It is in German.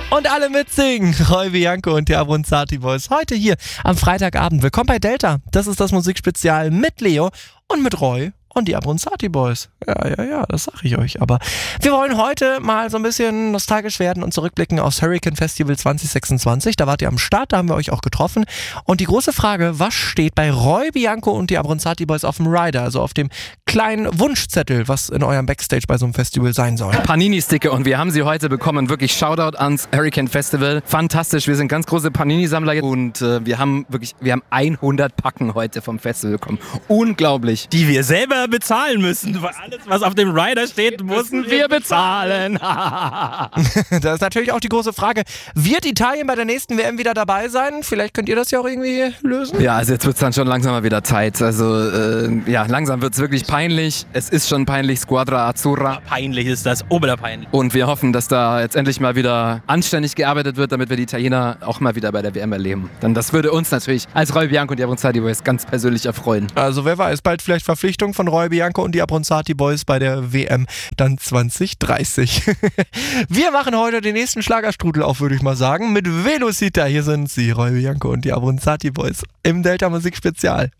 Und alle mitsingen. Roy Bianco und die Abronzati Boys. Heute hier am Freitagabend. Willkommen bei Delta. Das ist das Musikspezial mit Leo und mit Roy und die Abronzati Boys. Ja, das sag ich euch. Aber wir wollen heute mal so ein bisschen nostalgisch werden und zurückblicken aufs Hurricane Festival 2026. Da wart ihr am Start, da haben wir euch auch getroffen. Und die große Frage, was steht bei Roy Bianco und die Abronzati Boys auf dem Rider, also auf dem kleinen Wunschzettel, was in eurem Backstage bei so einem Festival sein soll? Panini-Sticker, und wir haben sie heute bekommen. Wirklich Shoutout ans Hurricane Festival. Fantastisch, wir sind ganz große Panini-Sammler und wir haben 100 Packen heute vom Festival bekommen. Unglaublich. Die wir selber bezahlen müssen, weil alles, was auf dem Rider steht, müssen wir bezahlen. Das ist natürlich auch die große Frage, wird Italien bei der nächsten WM wieder dabei sein? Vielleicht könnt ihr das ja auch irgendwie lösen? Ja, also jetzt wird es dann schon langsam mal wieder Zeit. Also langsam wird es wirklich peinlich. Es ist schon peinlich, Squadra Azzurra. Peinlich ist das, oberpeinlich. Und wir hoffen, dass da jetzt endlich mal wieder anständig gearbeitet wird, damit wir die Italiener auch mal wieder bei der WM erleben. Denn das würde uns natürlich als Roy Bianco und die Abronzati Boys ganz persönlich erfreuen. Also wer weiß, bald vielleicht Verpflichtung von Roy Bianco und die Abronzati Boys bei der WM dann 2030. Wir machen heute den nächsten Schlagerstrudel auf, würde ich mal sagen, mit Velocita. Hier sind sie, Roy Bianco und die Abronzati Boys im Delta Musik Spezial.